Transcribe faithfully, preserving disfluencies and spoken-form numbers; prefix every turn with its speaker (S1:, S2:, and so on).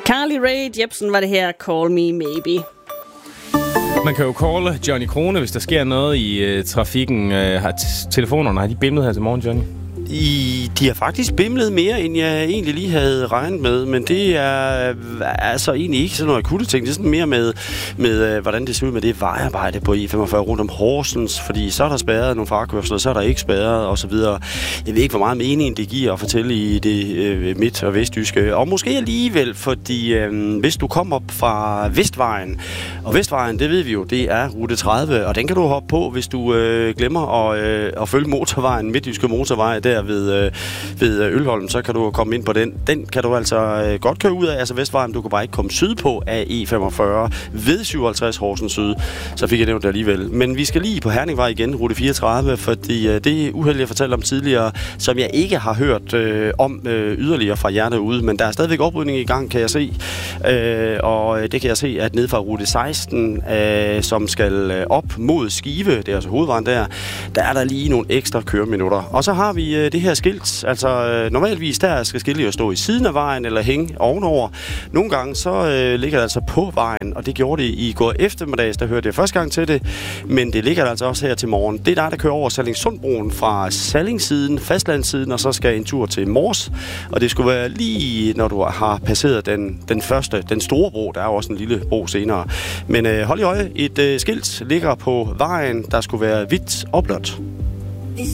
S1: Carly Rae Jepsen var det her, Call Me Maybe.
S2: Man kan jo calle Johnny Krone, hvis der sker noget i uh, trafikken. Uh, har t- telefonerne, har de bimlet her til morgen, Johnny?
S3: I, de har faktisk bimlet mere, end jeg egentlig lige havde regnet med, men det er altså egentlig ikke sådan noget akutte ting. Det er sådan mere med, med hvordan det ser ud med det vejarbejde på E femogfyrre rundt om Horsens, fordi så er der spærret nogle farkørsler, så er der ikke spærret og så videre. Jeg ved ikke, hvor meget mening det giver at fortælle i det øh, midt- og vestjyske, og måske alligevel, fordi øh, hvis du kommer op fra Vestvejen, og Vestvejen, det ved vi jo, det er rute tredive, og den kan du hoppe på, hvis du øh, glemmer at, øh, at følge motorvejen, midtjyske motorvej, der ved, øh, ved Ølholm, så kan du komme ind på den. Den kan du altså øh, godt køre ud af, altså Vestvejen, du kan bare ikke komme sydpå af E femogfyrre ved syvoghalvtreds Horsens Syd. Så fik jeg nævnt det alligevel. Men vi skal lige på Herningvej igen, rute fireogtredive, fordi øh, det uheld, jeg fortalte om tidligere, som jeg ikke har hørt øh, om øh, yderligere fra hjertet ude, men der er stadigvæk oprydning i gang, kan jeg se. Øh, og det kan jeg se, at ned fra rute seksten, øh, som skal øh, op mod Skive, det er altså hovedvejen der, der er der lige nogle ekstra køreminutter. Og så har vi øh, det her skilt, altså øh, normalvis der skal skiltet jo stå i siden af vejen eller hænge ovenover. Nogle gange så øh, ligger det altså på vejen, og det gjorde det i går eftermiddags, der hørte jeg første gang til det, men det ligger altså også her til morgen. Det er der, der kører over Sallingsundbroen fra Sallingssiden, fastlandssiden, og så skal en tur til Mors, og det skulle være lige, når du har passeret den, den første, den store bro, der er også en lille bro senere. Men øh, hold i øje, et øh, skilt ligger på vejen, der skulle være hvidt og blåt.